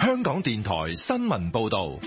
香港電台新聞報道。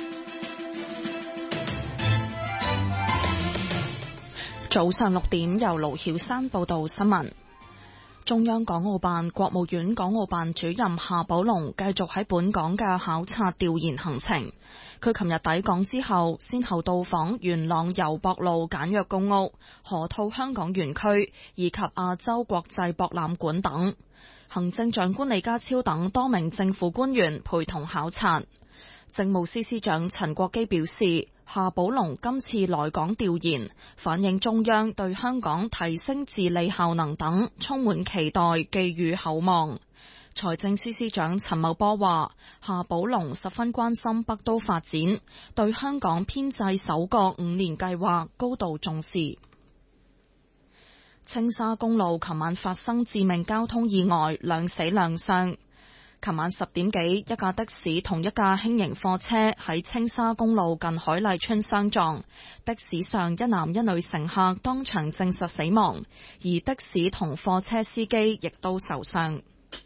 早上6點，由盧曉珊報道新聞。中央港澳辦、國務院港澳辦主任夏寶龍繼續喺本港嘅考察調研行程。佢琴日抵港之後，先後到訪元朗油博路簡約公屋、河套香港園區以及亞洲國際博覽館等。行政長官李家超等多名政府官員陪同考察。政務司司長陳國基表示，夏寶龍今次來港調研，反映中央對香港提升治理效能等充滿期待，寄予厚望。財政司司長陳茂波話，夏寶龍十分關心北都發展，對香港編制首個5年計劃高度重視。青沙公路琴晚發生致命交通意外，2死2傷。琴晚10點幾，一架的士同一架輕型貨車喺青沙公路近海麗村相撞，的士上一男一女乘客當場證實死亡，而的士同貨車司機亦都受傷。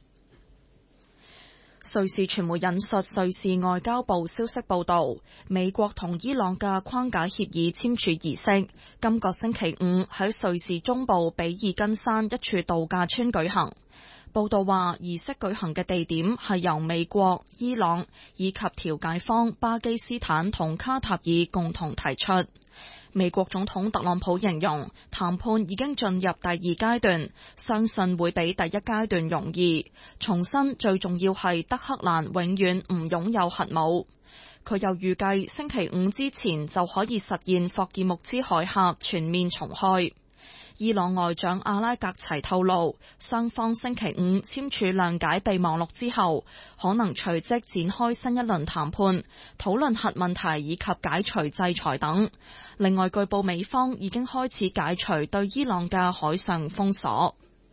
瑞士傳媒引述瑞士外交部消息報道，美國同伊朗嘅框架協議簽署儀式今個星期5喺瑞士中部比爾根山一處度假村舉行。報道話，儀式舉行嘅地點係由美國、伊朗以及調解方巴基斯坦同卡塔爾共同提出。美國總統特朗普形容談判已經進入第2階段，相信會比第1階段容易。重申最重要係德黑蘭永遠唔擁有核武。佢又預計星期5之前就可以實現霍爾木茲海峽全面重開。伊朗外長阿拉格齊透露，雙方星期5簽署諒解備忘錄之後，可能隨即展開新一輪談判，討論核問題以及解除制裁等。另外，據報美方已經開始解除對伊朗嘅海上封鎖。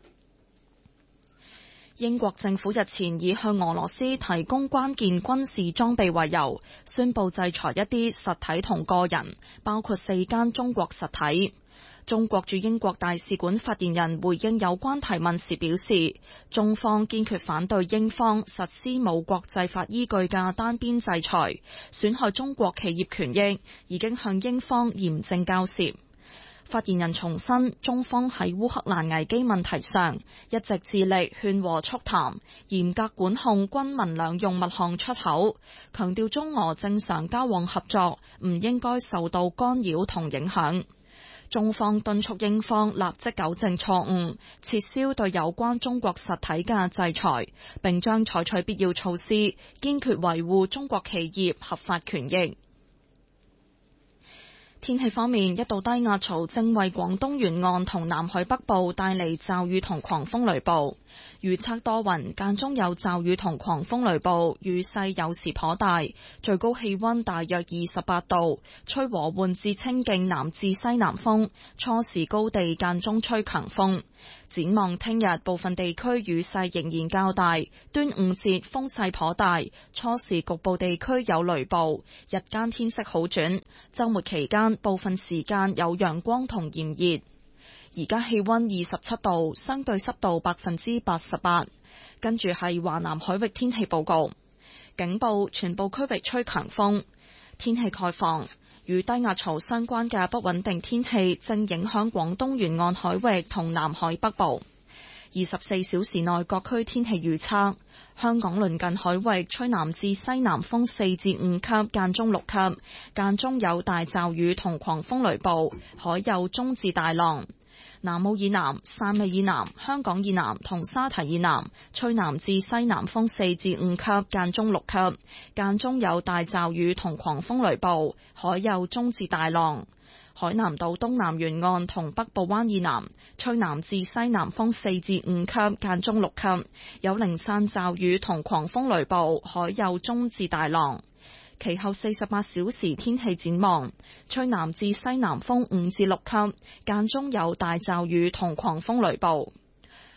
英國政府日前以向俄羅斯提供關鍵軍事裝備為由，宣布制裁一啲實體同個人，包括4間中國實體。中國駐英國大使館發言人回應有關提問時表示，中方堅決反對英方實施冇國際法依據嘅單邊制裁，損害中國企業權益，已經向英方嚴正交涉。發言人重申，中方喺烏克蘭危機問題上一直致力勸和促談，嚴格管控軍民兩用物項出口，強調中俄正常交往合作唔應該受到干擾同影響。中方敦促英方立即糾正錯誤，撤銷對有關中國實體嘅制裁，並將採取必要措施，堅決維護中國企業合法權益。天氣方面，一道低壓槽正為廣東沿岸同南海北部帶嚟驟雨同狂風雷暴。預測多雲，間中有驟雨同狂風雷暴，雨勢有時頗大，最高氣溫大約28度，吹和緩至清勁南至西南風，初時高地間中吹強風。展望聽日，部分地區雨勢仍然較大，端午節風勢頗大，初時局部地區有雷暴，日間天色好轉，週末期間部分時間有陽光同炎熱。而家氣溫27度，相對濕度88%。跟住係華南海域天氣報告，警報全部區域吹強風，天氣概況。與低壓槽相關嘅不穩定天氣正影響廣東沿岸海域同南海北部。24小時內各區天氣預測：香港鄰近海域吹南至西南風4至5級，間中6級，間中有大驟雨同狂風雷暴，海有中至大浪。南澳以南、汕尾以南、香港以南同沙堤以南吹南至西南風4至5級，間中6級，間中有大驟雨同狂風雷暴，海有中至大浪。海南島東南沿岸同北部灣以南吹南至西南風4至5級，間中6級，有零散驟雨同狂風雷暴，海有中至大浪。其後48小時天氣展望，吹南至西南風5至6級，間中有大驟雨同狂風雷暴。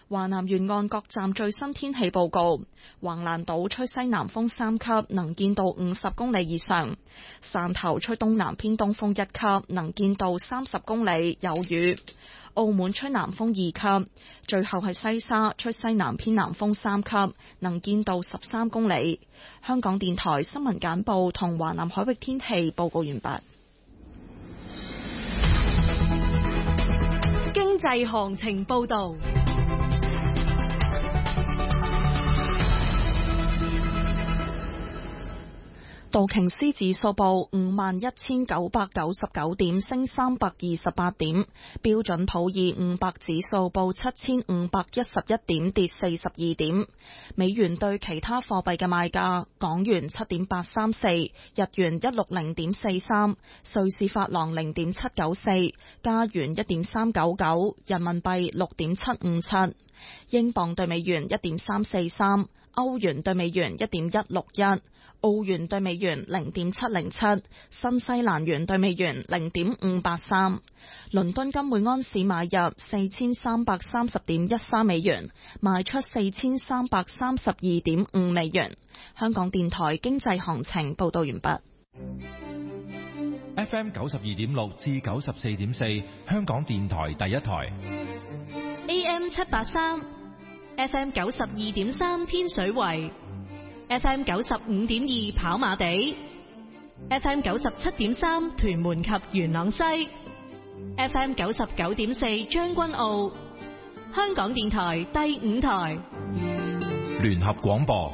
華南沿岸各站最新天氣報告：橫瀾島吹西南風3級，能見度50公里以上；汕頭吹東南偏東風1級，能見度30公里，有雨；澳門吹南風2級；最後係西沙吹西南偏南風3級，能見度13公里。香港電台新聞簡報同華南海域天氣報告完畢。 經濟行情報道。 道瓊斯指數報51,999點，升328點；標準普爾500指數報7,511點，跌42點。美元對其他貨幣嘅賣價：港元7.834，日元160.43，瑞士法郎0.794，加元1.399，人民幣6.757，英鎊對美元1.343，歐元對美元1.161。澳元對美元0.707，新西蘭元對美元0.583。倫敦金每安士買入4330.13美元，賣出4332.5美元。香港電台經濟行情報道完畢。 FM 92.6至94.4，香港電台第一台。 AM 783 ，FM 92.3天水圍。FM 95.2跑馬地 ，FM 97.3屯門及元朗西 ，FM 99.4將軍澳，香港電台第5台聯合廣播。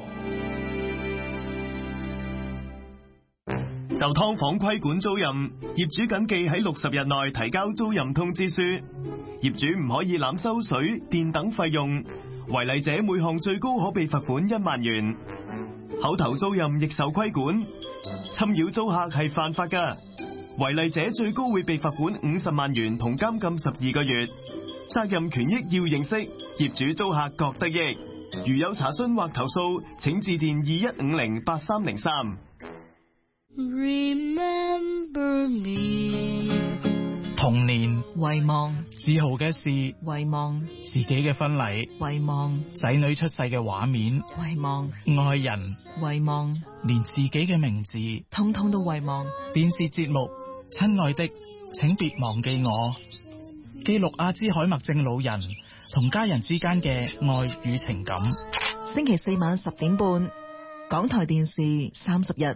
就劏房規管租賃，業主謹記喺60日內提交租賃通知書，業主唔可以濫收水電等費用，違例者每項最高可被罰款1萬元。口頭租賃亦受規管，侵擾租客係犯法㗎，違例者最高會被罰款50萬元同監禁12個月。責任權益要認識，業主租客各得益。如有查詢或投訴，請致電21508303。 Remember me。童年遺忘，自豪嘅事遺忘，自己嘅婚禮遺忘，仔女出世嘅畫面遺忘，愛人遺忘，連自己嘅名字通通都遺忘。電視節目《親愛的，請別忘記我》，記錄阿茲海默症老人同家人之間嘅愛與情感。 星期4晚10點半，港台電視30日。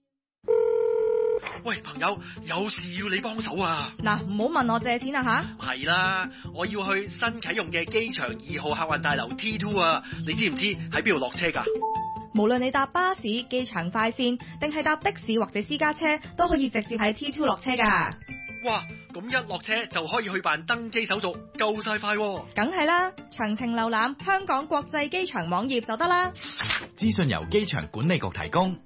喂，朋友，有事要你幫手啊！ 嗱，唔好問我借錢啊吓！ 係啦，我要去新啟用嘅機場2號客運大樓 T2 啊！你知唔知喺邊度落車㗎？ 無論你搭巴士、機場快線，定係搭的士或者私家車，都可以直接喺 T2 落車㗎。 哇，咁一落車就可以去辦登機手續，夠晒快喎！ 梗係啦，詳情瀏覽香港國際機場網頁就得啦。 資訊由機場管理局提供。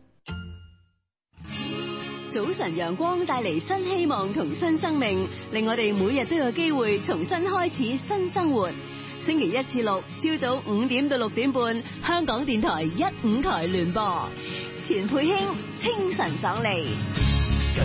早晨陽光帶嚟新希望同新生命，令我哋每日都有機會重新開始新生活。星期1至6朝早5點到6點半，香港電台15台聯播，錢佩卿清晨爽利。